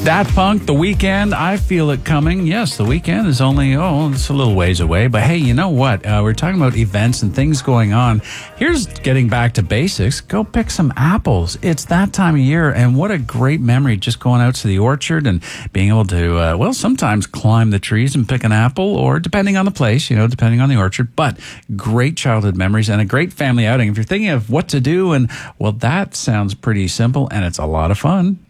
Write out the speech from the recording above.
Daft Punk, The Weekend, I feel it coming. Yes, the weekend is only, it's a little ways away. But hey, you know what? We're talking about events and things going on. Here's getting back to basics. Go pick some apples. It's that time of year, and what a great memory just going out to the orchard and being able to, sometimes climb the trees and pick an apple, or depending on the place, depending on the orchard. But great childhood memories and a great family outing. If you're thinking of what to do, and, that sounds pretty simple, and it's a lot of fun.